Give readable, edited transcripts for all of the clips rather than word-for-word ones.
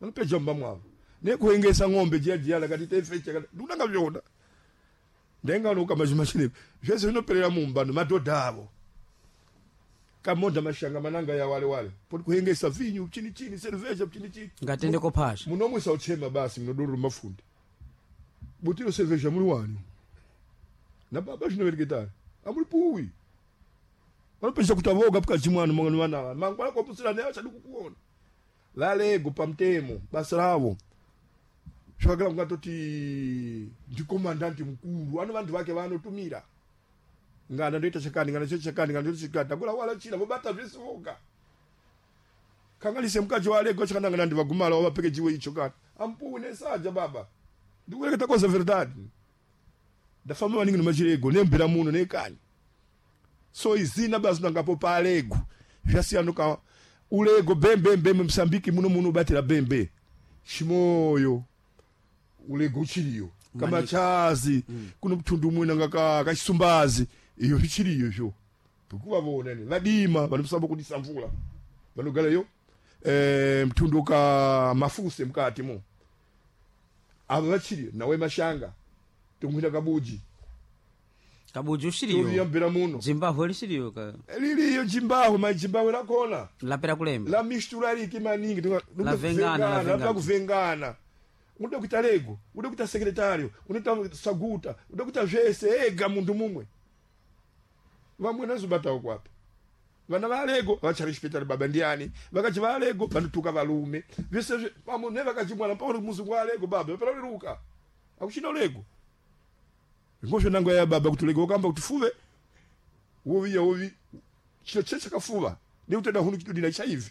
Anapeja mbamwa. Ne kuengesa ng'ombe jia kati tefecha kati. Ndunanga vyona. Ndenga nuka majimashine. Jese unopelera mumbano madoda abo. Kamonda mashanga mananga ya wale. Poti kuengesa vinyu chini cerveja chini. Ngatende ko phasha. Munomwe sauchema basi mnoduru mafundi. Butiro cerveja muri wanu. Na baba zvinovereketari amuri puwi vanopesha kutavoga pukachimwana mangani vana mangwana kwapusira naye achadi kukuona valego pamutemo basa ravo zvakakira kungatoti ndikomandanti mukuru ano vantu vake vanotumira ngana ndoita chakani ngana chakani ngana ndoita chakani takura wala china vobata zvese voga kangalise mukachi walego chakananga ndivagumala wavapeke chiwe icho kani ampuwi nesaja baba ndikureketa koza verdade ndafamba maningi nomachirego nembera muno nekani so izina basi nangapo pa alego vyasiyanuka ulego bembe Msambiki muno batira bembe shimoyo ulego uchiriyo kama chazi kuno mtundu mwina ngaka kachisumbazi iyo uchiriyo sho tukuba bonene vadima vanopsamba kudisamvula vanogala yo mtundu ka mafuse mkati mo ava vachiriyo nawe mashanga tumwita kabuji ushiriyo yambira muno jimbaho lishiriyo ka liliyo jimbaho majimbaho lakona lapera kulemba la mistura liki maningi la kuvengana unoda kuita lego unoda kuita sekretario unoda saguta unoda kuita vese ega mundu mumwe vamwe nazobatawo kwapi vana valego vacharishpitali baba ndiani vakachi valego vanotuka valume vese pamwe nevakachimwana pauri muzungu walego baba peraruka akuchina lego ngosho nango ya baba kutulego kamba kutufuve wovi chilo checha kafuva ni utenda hunu kitu dinaisha hivi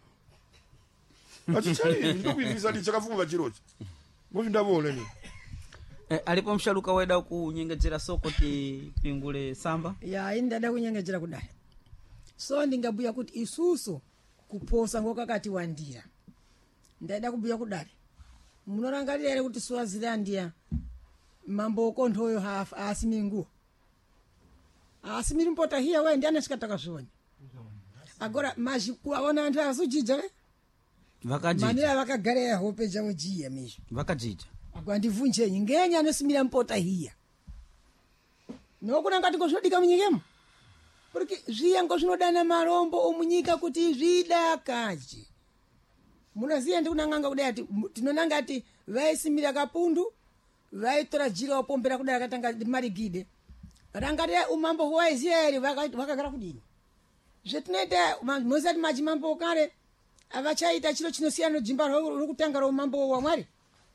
achichali ndio kuiviza ndi chakafuva chirochi ngosho ndavone ni alipo mshaluka weda kunyengejera soko ti pingule samba ya indada kunyengejera kudai so ndingabuya kuti isusu kuposa ngokakati wandira ndaida kubuya kudai munorangalira kuti swazira ndia mambo okonthoyo half asimingu asimiri mpota hiya we ndiana shikataka zvoni agora mazikuaona anthu azujija vakajija manira vakagara hope jawo jiya misho vakajija agora ndivunje ngenya anosimira mpota hiya nokuna ngati kozvodika munyikemo porque zviyango zvinodana marombo omunyika kuti zvidakaje munoziya ndikunanganga kudai ati tinonanga ati vaisimira kapundu vaitora jira wapombera kudai akatanga marigide rangati umambo hwaisraeri vakagara kudini zvetinoita mozati majimambo kare avachaita chiro chinosiyana nojimba rokutanga romambo wamwari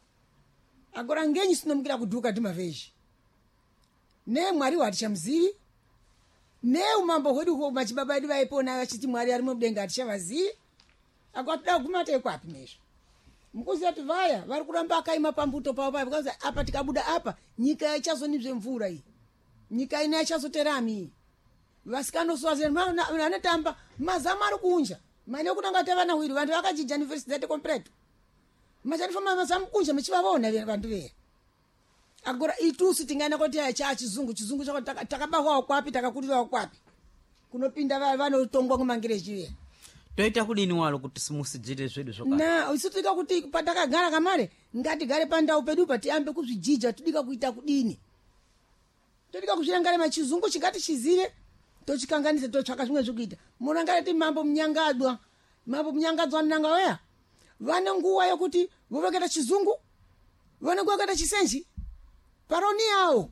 agora ngenyi sinomukira kudhuka timavhezhi nemwari watichamzivi neumambo hwedu machibaba edu vaipona vachiti mwari ari mudenga atichavazivi akwatoda kugumata kwapi nezvo mukuziva kuti vaya vari kuramba akaima pambuto pavo paya because apa tikabuda apa nyika ichazonibve mvura iyi nyika ina ichazoterami iyi vasikanosoazera anotamba mazamu ari kuunja mane okutanga kuti vana hwiri vantu vakajija university completo machanifamba mazamu kunja muchivavona vantu veya agora itusi tingaenda kuti cha chizungu chako takabahwawo kwapi takakurirawo kwapi kunopinda vanotongwa kumangireji veya toita kudini walo kuti simusijire zvedu zvokati na usituika kuti patakagara kamare ngatigare pandau pedu patiambe kuzvijija tudika kuita kudini tudika kuzvirangara machizungu chingati chizire tochikanganisa totsvaka zvimwe zvekuita munangara ti mambo munyangadzwa nanga weya vane nguva yokuti voveketa chizungu vane kuweketa chisenji paroni yawo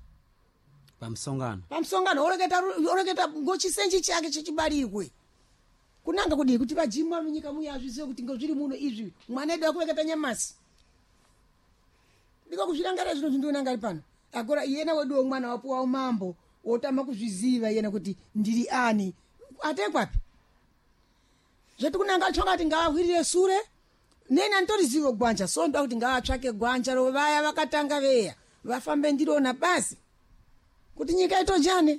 pamsongano oreketa ngochisenji chake chichibarirwe kunanga kudii kuti vajima munyika muya azvizive kuti ngozviri muno izvi mwana edu akuveketa nyamasi ndika kuzvirangara zvino zvindionangari pano agora iyena wedu womwana wapuwa umambo otama kuzviziva iyena kuti ndiri ani atekwapi zvetikunanga chongati ngavahwirire sure neni antorizivo gwanja so ndoda kuti ngavatsvake gwanja rovaya vakatanga veya vafambe ndirona basi kuti nyika itojane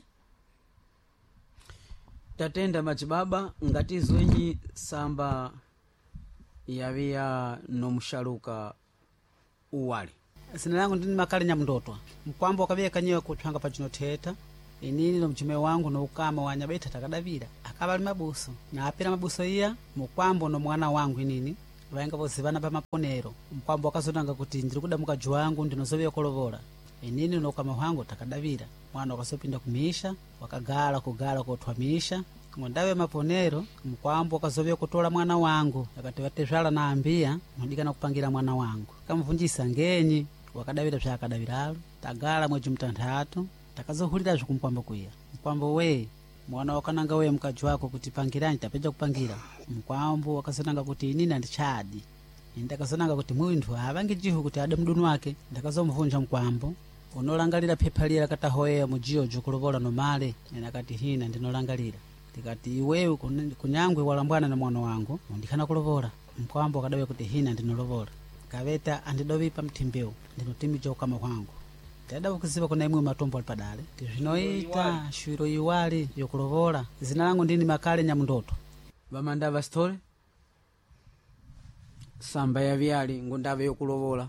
tatenda machibaba ngatizwenyi samba yaviya nomushaluka uwali sina langu ndini makali nyamndotwa mkwambo akaviya kanyewe kutswanga pachinotheta inini nomchume wangu noukama wanyabeta takadavira akavali mabuso na apira mabuso iya mukwambo no mwana wangu inini vainga vozivana pa maponero mkwambo wakazonanga kuti ndiri kuda mukaji wangu ndinozovera kolovola inini nokama hwangu takadavira mwana wakazopinda kumisha wakagala kugala kothwamisha ngondave maponero mkwambo wakazovera kutola mwana wangu akati vatezvala na ambiya nodikana kupangira mwana wangu kamvunjisa ngenyi wakadavira vyakadaviralo tagala mwezi mtanthatu takazohulira zvikumkwambo kuya mkwambo we mwana wakananga we mkaji wako kuti pangirani tapeja kupangira mkwambo wakazonanga kuti inini andichadi ndakazonanga kuti munthu avange jihu kuti ade mdunu wake ndakazomvunja mkwambo unolangalira phepha lira katahoyeya mujiyo jukulovola nomale ena kati hina ndinolangalira tikati iwewe kunyangwe walambwana na mwana wangu ndikhana kulovola mkwambo akadawe kuti hina ndinolovola kaveta andidovipa mthimbewu ndinotimija ukama hwangu tadawa kuziva kuna imwe matombo alipadale tizvinoita shwiro iwali yokulovola zina langu ndini Makale Nyamundoto vamandava story samba ya vyali ngondave yokulovola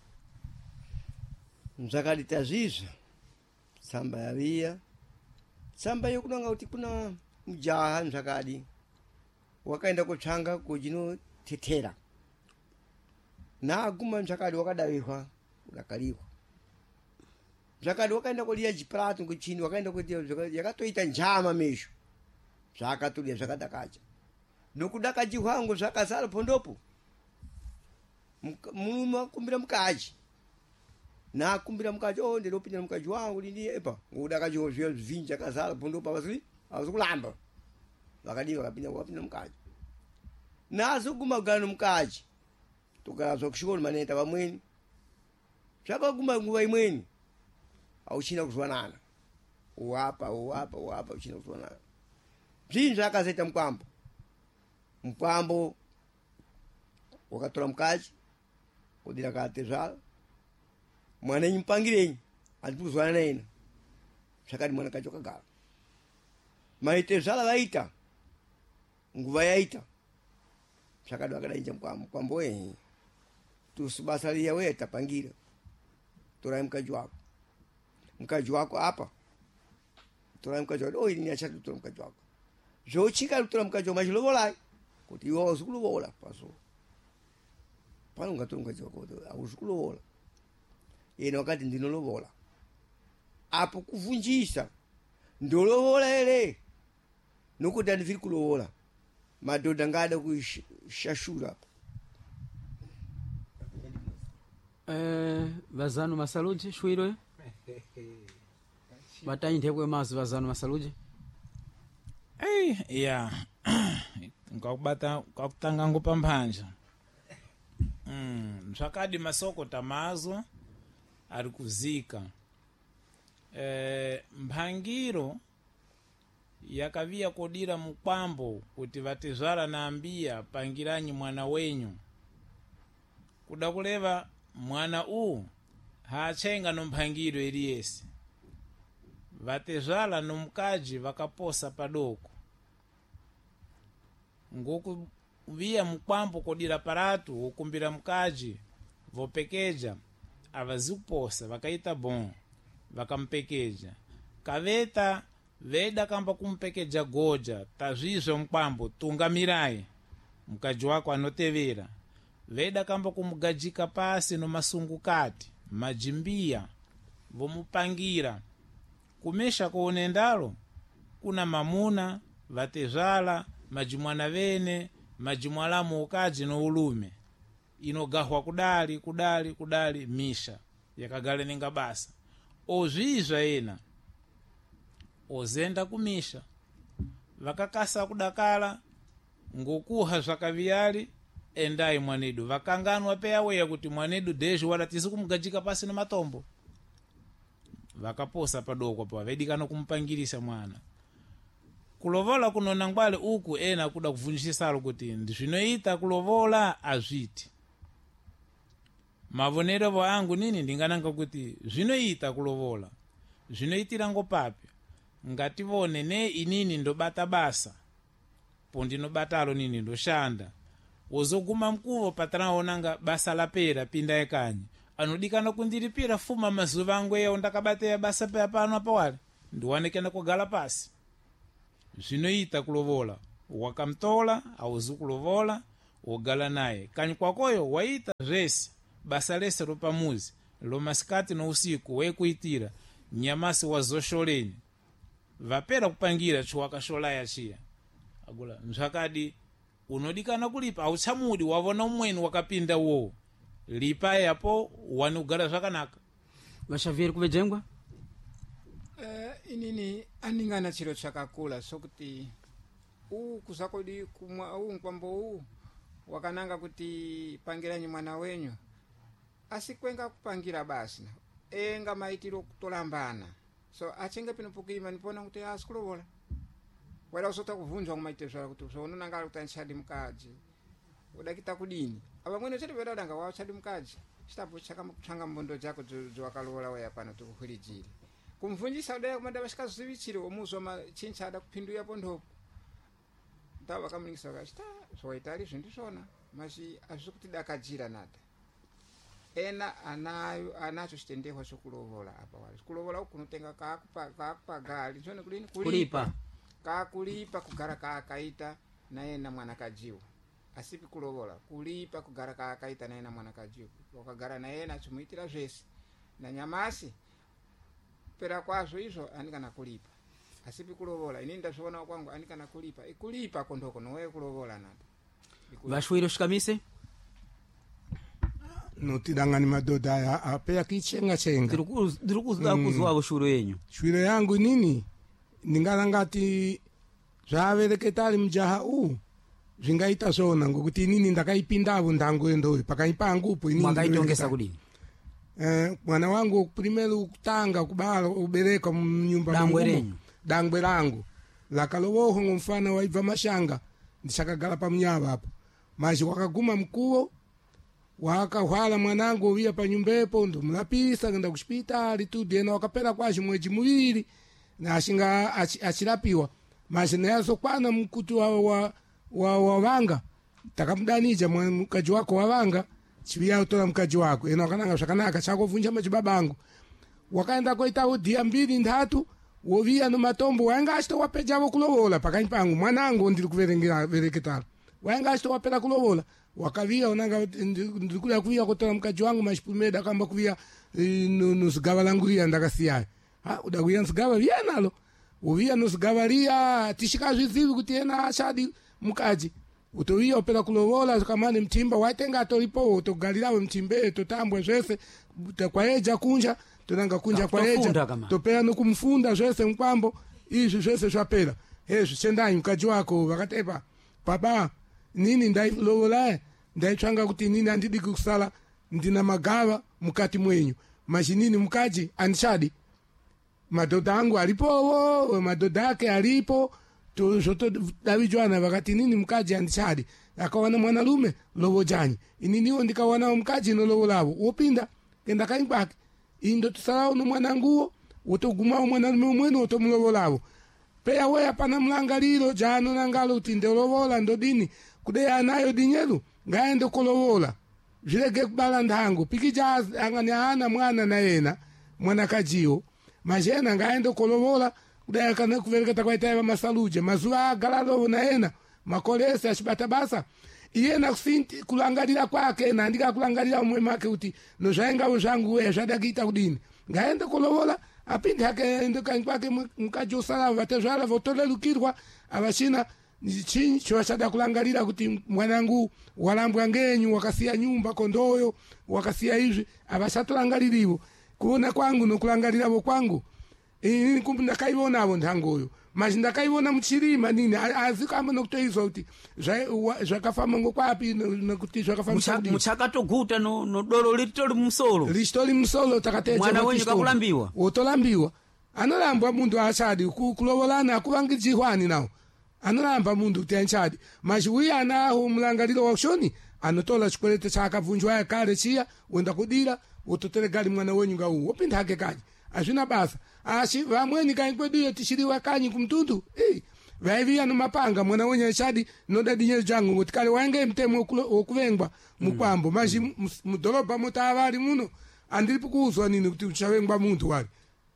mzakali tazizwa samba yaviya samba yokunanga kuti kuna mjaha mzakadi wakaenda kutsvanga kujinothethera na aguma mzakadi wakadavihwa udakaliwa mzakadi wakaenda kuliya chiprato kuchini wakaenda kuti yakatoita njama mesho zvakatulia zvakadakacha nokudakaji hwangu zvakazara pondopo murume akumbira mukaji nakumbira mukaji ndinopinda mukaji wangu lini epa ngudakaji zvinji akazara pondopo avazi kulamba vakadi vakapinda mukaji nazoguma kugara nomukaji tokarazwa kushikoni maneta vamweni zvakaguma nguva imweni auchina kuzwanana uwapa uchina kuzwanana zvinji zvakazoita mukwambo wakatora mukaji udira katezvala mwana enyu mupangirenyi handiri kuzwanana ena zvakati mwana kacho kagara maitezvala vaita nguva yaita zvakadi vakadainja mukwambo tusibasa liya we tapangira torai mukaji wako apa torai mukaji wako ini achati kutora mukaji wako zvochika kutora mukaji wako machilovolai kuti iwe hauzi kulovola paso pano ungatora mukaji wako hauzi kulovola ena wakati ndinolovola apo kuvunjisa ndolovola ere nokuti handiviri kulovola madhodha ngada kushashura apo vazanu masaluji shwiro vataindhekwe mazi vazanu masaluji ya nkakutanga ngopamphanja msvakadi masoko tamazo ari kuzika mphangiro yakaviya kodira mukwambo kuti vatezvara na ambiya pangiranyi mwana wenyu kuda kuleva mwana haachenga nomphangiro iliyese vatezvala nomukaji vakaposa padoko ngokuviya mukwambo kodira paratu wokumbira mukaji vopekeja avazikuposa vakaita bom vakampekeja kaveta veda kamba kumpekeja goja tazvizvo mukwambo tungamirai mukaji wako anotevera veda kamba kumugajika pasi nomasungukati majimbiya vomupangira kumesha kuonendalo kuna mamuna vatezvala majimwana vene majimwalamu ukaji no ulume inogahwa kudali misha yakagale ninga basa ozvizva ena ozenda kumisha vakakasa kudakala ngokuha zvakaviyali endai mwanedu vakanganwa peyaweya kuti mwanedu dezho wala tizi kumugajika pasi na matombo vakaposa padoko pa vedikano kumpangirisa mwana kulovola kunona ngwale uku ena kuda kuvunjisalo kuti ndizvinoita kulovola azviti mavonero vangu nini ndingananga kuti zvinoita kulovola zvinoitira ngopapi ngativone ne inini ndobata basa pondinobatalo nini ndoshanda wozoguma mkuvo patanaonanga basa lapera pinda ekanyi anodikana kundiripira fuma mazuva angu eyo ndakabateya basa peya pano apawale ndiwanekena kugala pasi zvinoita kulovola wakamtola auzi kulovola wogala naye kani kwakoyo waita zvese basa lese ropamuzi lomasikati no usiku wekuitira nyamasi wazosholeni vapera kupangira chiwakasholaya chiya agula mzvakadi unodikana kulipa auchamudi wavona umweni wakapinda uwowo lipa yapo wanogara zvakanaka vashavheri kuvejengwa inini aningana chiro chakakula sokuti kusakodi kumwa nkwambo wakananga kuti pangiranyi mwana wenyu asikwenga kupangira basi enga maitiro kutolambana so achinge pinopukima nipona kuti asikulovola wala usota kuvunjwa kumaite zvara kuti unonangala kuti anchadi mukaji udakita kudini apa mwene chete vedadanga wachadi mukaji chitapo chakamutsvanga mbondo dzako dzawakalovola weya pano tikukhwirijire kumvunjisa udaya kumada vasikazivichire omuzwa chinchi ada kupinduya pondopo ndava vakamuringisa vakachita zvawaitari zvindizvona mazi hazvisi kuti dakajira nada ena anacho chitendehwa chokulovola apa wari kulovola uku kunotenga kakupa gali zvone kudini kulipa kakulipa kugara kaakaita naena mwanakajiwa asipi kulovola kulipa kugara kaakaita naena mwanakajiwa wakagara naena chimuitira zvese nanyamasi pera kwazvo izvo andikana kulipa asipi kulovola inini ndazviona kwangu andikana kulipa ikulipa kondoko nowe kulovola nada vashwiro shikamise notidangani madhodha apeya kichenga ndiri kuda kuzwavo shwiro yenyu shwiro yangu nini ndingana ngati zvavereketari mujaha zvingaita zvona ngokuti inini ndakaipindavo ndango endoyo pakaipangupo mwakaitongesa kudini mwana wangu primero kutanga kubala uberekwa munyumba dangwe rangu lakalovoho ngomfana waibva mashanga ndichakagala pamunyava apa maji wakaguma mkuwo wakahwala mwanangu uviya panyumbepo ndomulapisa ngenda kuchipitali tudena wakapera kwashi mweji muviri na ashinga achirapiwa maji nayazokwana mkuti wavanga takamudanija mukaji wako wavanga chiviya utora mukaji wako ena wakananga zvakanaka chakovunja machibabangu wakaenda koitawo dhiya 2-3 woviya nomatombo wainga achitowapejavo kulovola pakanyi pangu mwanangu ndiri kuvereketara wainga achitowapera kulovola wakaviya unanga ndiri kuda kuviya kutora mukaji wangu machipumeda akamba kuviya nozigava langu riya ndakasiyayo uda kuviya nzigava viya nalo uviya nozigava riya tisikazvizivi kuti ena achadi mukaji utoviya upera kulovola kamane mtimba waitenga atoripo utogalirawe mtimbe totambwe zvese kwaeja kunja tonanga kunja kwaeja topera nokumfunda zvese mkwambo izvi zvese zvapera hezvi chendanyi mukaji wako vakatepa baba nini ndailovolaye ndaitsvanga kuti nini andidi kusala ndina magava mukati mwenyu machinini mukaji andichadi madhodha angu alipowo madhodha ake alipo zvotodavidzwana vakati nini mukaji andichadi akawana mwanarume lovojanyi ininiwo ndikawana mukaji nolovolavo wopinda kenda kanyi kwake indotisalawo nomwananguwo wotogumawo mwanarume umweni wotomulovolavo peya weya pana mlangaliro jano nangalo kuti ndolovola ndodini kudeya anayo dinyeru ngaende kulovola zvirege kubala ndango pikija angani ana mwana na yena mwanakajiwo majena ngaende kulovola kudeya kana kuvereketa kwaitaiva masaluje mazuva agalalovo na yena makolese achibata basa iyena kusinti kulangalira kwake na ndika kulangalira umwe make kuti nozvaingawo zvangu weya zvadakiita kudini ngaende kulovola apinde hake ende kanyi kwake mukaji usalavo vatezvala votolelukirwa avachina chinyi chovachada kulangalira kuti mwanangu walambwa ngenyu wakasiya nyumba kondoyo wakasiya izvi avachatolangalirivo kuona kwangu nokulangaliravo kwangu ini kumbe ndakaivonavo ndangoyo mazi ndakaivona muchirima nini asi kamba nokutoizwa kuti zvakafamba ngokwapi nokuti zvakafamba muchakatoguta nodoro ritori musolo richitori musolo takateja mwana wenyu kakulambiwa wotolambiwa anorambwa mundu achadi kulovolana akuvangidzihwani nawo anoramba mundu kuti anchadi mazi uye anaho mulangaliro washoni anotola chikwelete chaakabvunjwa yakare chiya wenda kudira wototore gali mwana wenyu ngauwo wopinda hake kanyi azvina basa asi vamweni kanyi kweduyo tichiriwa kanyi kumtundu vaiviya nomapanga mwana wenyu achadi noda dinyeru jangu ngoti kale wainge mtemo wokuvengwa mukwambo mazi mudhorobha motavari muno andiripo kuuzwa nini kuti uchavengwa muntu wari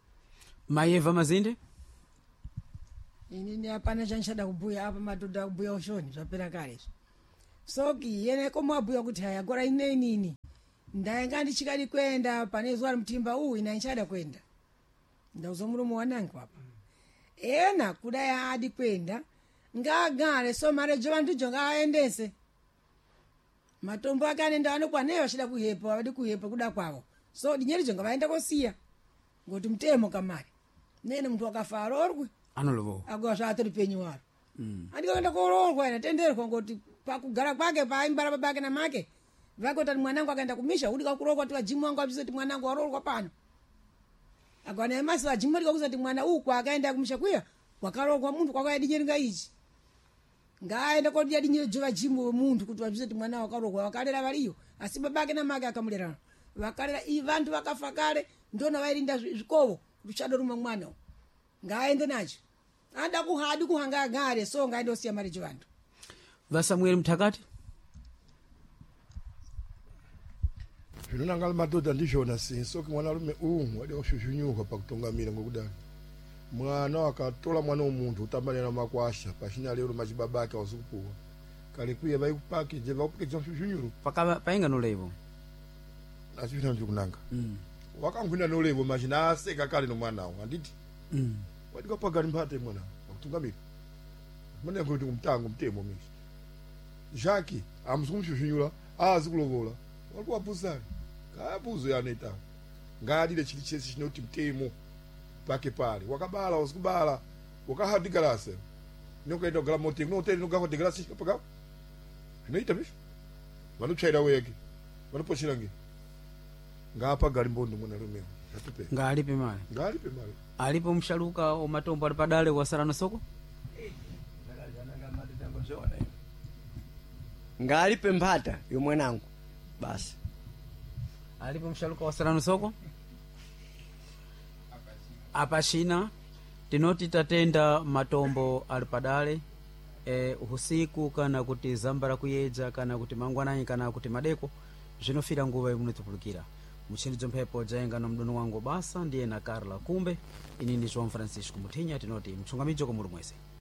mayeva mazinde inini hapana chanchada kubhuya apa madhodha kubhuya ushoni zvapera kare soki yene komwabhuya kuti haya gora ine nini ndaenga ndichikadi kwenda pane zuwa mtimba uwu ina nchada kwenda ndauza mulumu wanangu apa ena kudai adi kwenda ngagare so marejo vantujo ngaaendese matombo ake anenda anokwaneyo achida kuhepa avadi kuhepa kuda kwavo so dinyerijo ngavaenda kosiya ngoti mtemo kamari nene muntu akafa arorwe anolovo agwa zvatori penyu waro andikaenda kororwa ina tenderwa ngoti pakugara kwake paimbara babake namake vakoti mwanangu akaenda kumisha udika kurorwa ti vajimu wangu avisoti mwanangu warorwa pano agwana emasi vajimu vadika kusati mwana uku akaenda kumisha kuya kwakarorwa muntu kwakayadinyeringa ichi ngaaenda kodiyadinyerejo vajimu wemuntu kuti vavisoti mwana wakarorwa vakarera variyo asi babake namake akamulerana vakarera vantu vakafa kare ndona vairinda zvikovo ruchado rumwe mwana ngaaende nacho anda kuhadi kuhanga agare so ngaende osiya marejo vantu vasamueli mthakati zvinonangala madhodha ndizvona soki mwanarume wadi kushushunyuka pakutungamira ngokudani mwana wakatola mwana womuntu utambanira makwasha pachina lero machibabake awazikupuwa kale kuye vaikupakeje vakupakeje mshushunyuru painga nolevo achipita ndikunanga wakangwina nolevo machina aseka kale nomwanawo anditi wadikapagani mphate mwana wakutungamira mwana kuti kumtango mtemo mishi jaki amsukumshushunyu azikulovola walikuwapuzani kayapuzo yaneta ngadile chili chesi chinoti mtemo pake pale wakabala usikubala wakahadigalase nokaenda kugala motivu noteli nokahadigalase chikapaka zvinoita mishi vanutsvaira wege vanupochirange ngapa gali mbondo mwana rumeo atupe ngaalipe mali alipo mshaluka omatombo ali padale wasarano soko ngalipe mphata yomwanangu basi alipo mshaluka wasarano soko apachina tinoti tatenda matombo ali padale usiku kana kuti zambara kuyeja kana kuti mangwananyi kana kuti madeko zvinofira nguva imunotipulukira muchinidzo mphepo jaenga na mdono wangu basa ndiye na Karla Kumbe ini ndi João Francisco Muthinya tinoti mchungamidzo komuli mwese